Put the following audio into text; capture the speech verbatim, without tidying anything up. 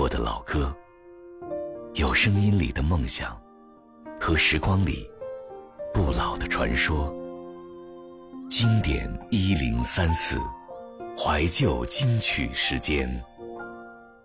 过的老歌，有声音里的梦想和时光里不老的传说。经典一零三四，怀旧金曲时间。